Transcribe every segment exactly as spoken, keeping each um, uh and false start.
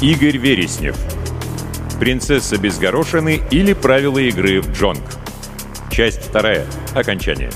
Игорь Вереснев. «Принцесса без горошины» или «Правила игры в джонг». Часть вторая. Окончание.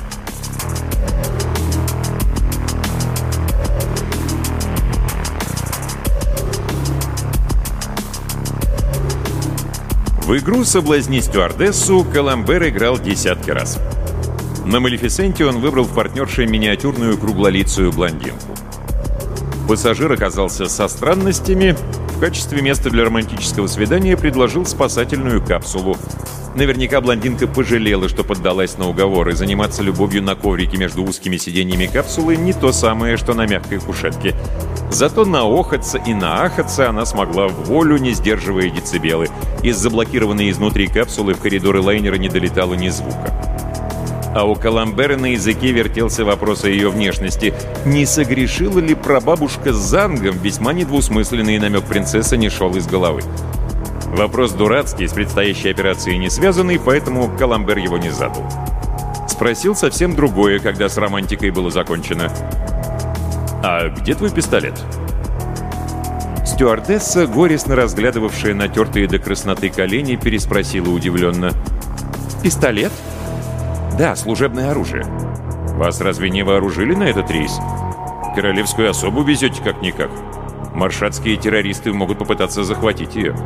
В игру «Соблазни стюардессу» Коламбер играл десятки раз. На «Малефисенте» он выбрал в партнерше миниатюрную круглолицую блондинку. Пассажир оказался со странностями. В качестве места для романтического свидания предложил спасательную капсулу. Наверняка блондинка пожалела, что поддалась на уговор, и заниматься любовью на коврике между узкими сиденьями капсулы не то самое, что на мягкой кушетке. Зато наохаться и наахаться она смогла в волю, не сдерживая децибелы. Из заблокированной изнутри капсулы в коридоры лайнера не долетало ни звука. А у Коламбера на языке вертелся вопрос о ее внешности. Не согрешила ли прабабушка с Зангом? Весьма недвусмысленный намек принцессы не шел из головы. Вопрос дурацкий, с предстоящей операцией не связанный, поэтому Коламбер его не задал. Спросил совсем другое, когда с романтикой было закончено. «А где твой пистолет?» Стюардесса, горестно разглядывавшая натертые до красноты колени, переспросила удивленно. «Пистолет?» «Да, служебное оружие». «Вас разве не вооружили на этот рейс? Королевскую особу везете как-никак. Маршатские террористы могут попытаться захватить ее».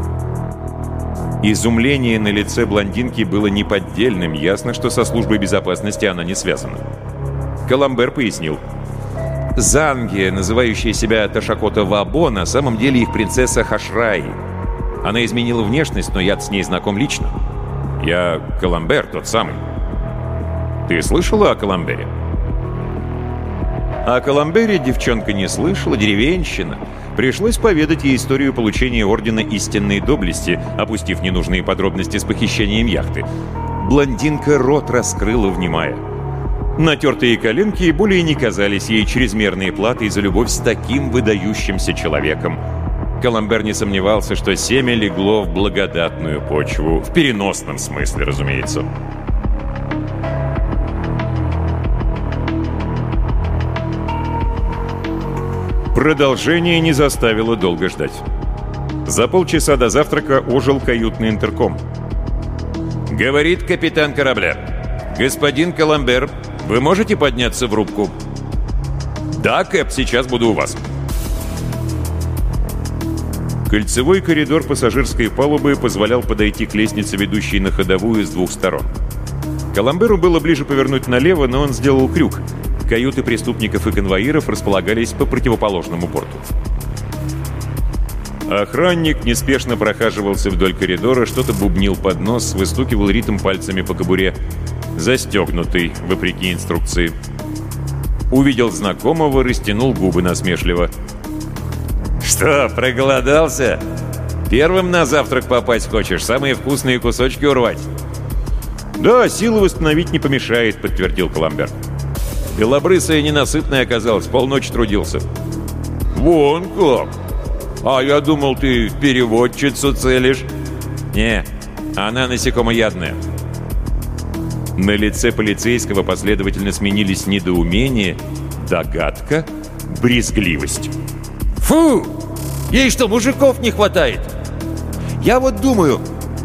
Изумление на лице блондинки было неподдельным. Ясно, что со службой безопасности она не связана. Коламбер пояснил. Занги, называющая себя Ташакота Вабо, на самом деле их принцесса Хашраи. Она изменила внешность, но я с ней знаком лично. Я Коламбер, тот самый. Ты слышала о Коламбере? О Коламбере девчонка не слышала, деревенщина. Пришлось поведать ей историю получения Ордена Истинной Доблести, опустив ненужные подробности с похищением яхты. Блондинка рот раскрыла, внимая. Натертые коленки более не казались ей чрезмерной платой за любовь с таким выдающимся человеком. Коламбер не сомневался, что семя легло в благодатную почву. В переносном смысле, разумеется. Продолжение не заставило долго ждать. За полчаса до завтрака ожил каютный интерком. «Говорит капитан корабля. Господин Коламбер, вы можете подняться в рубку?» «Да, Кэп, сейчас буду у вас». Кольцевой коридор пассажирской палубы позволял подойти к лестнице, ведущей на ходовую с двух сторон. Коламберу было ближе повернуть налево, но он сделал крюк. Каюты преступников и конвоиров располагались по противоположному борту. Охранник неспешно прохаживался вдоль коридора, что-то бубнил под нос, выстукивал ритм пальцами по кобуре. Застегнутый, вопреки инструкции. Увидел знакомого, растянул губы насмешливо. «Что, проголодался? Первым на завтрак попасть хочешь, самые вкусные кусочки урвать?» «Да, силы восстановить не помешает», — подтвердил Коламбер. «Белобрысая ненасытная оказалась, полночи трудился». «Вон как! А я думал, ты переводчицу целишь». «Не, она насекомоядная». На лице полицейского последовательно сменились недоумение, догадка, брезгливость. «Фу! Ей что, мужиков не хватает? Я вот думаю...»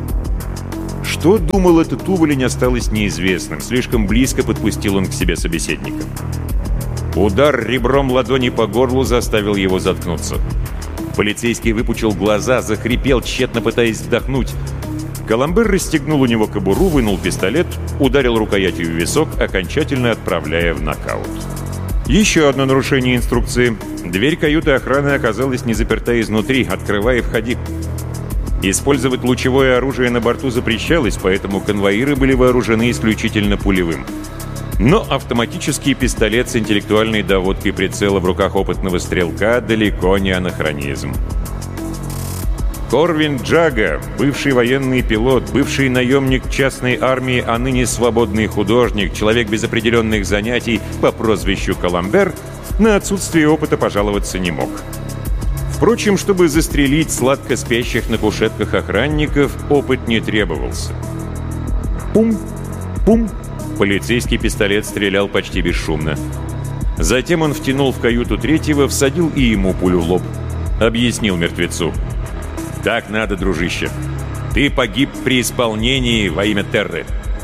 Что думал этот уволень, осталось неизвестным. Слишком близко подпустил он к себе собеседника. Удар ребром ладони по горлу заставил его заткнуться. Полицейский выпучил глаза, захрипел, тщетно пытаясь вдохнуть. Коламбер расстегнул у него кобуру, вынул пистолет, ударил рукоятью в висок, окончательно отправляя в нокаут. Еще одно нарушение инструкции. Дверь каюты охраны оказалась не заперта изнутри. «Открывай и входи». Использовать лучевое оружие на борту запрещалось, поэтому конвоиры были вооружены исключительно пулевым. Но автоматический пистолет с интеллектуальной доводкой прицела в руках опытного стрелка далеко не анахронизм. Корвин Джага, бывший военный пилот, бывший наемник частной армии, а ныне свободный художник, человек без определенных занятий по прозвищу Коламбер, на отсутствие опыта пожаловаться не мог. Впрочем, чтобы застрелить сладко спящих на кушетках охранников, опыт не требовался. Пум! Пум! Полицейский пистолет стрелял почти бесшумно. Затем он втянул в каюту третьего, всадил и ему пулю в лоб. Объяснил мертвецу. «Так надо, дружище. Ты погиб при исполнении во имя Терры».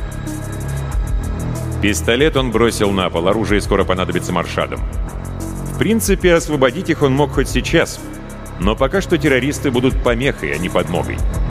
Пистолет он бросил на пол, оружие скоро понадобится маршадам. В принципе, освободить их он мог хоть сейчас, но пока что террористы будут помехой, а не подмогой.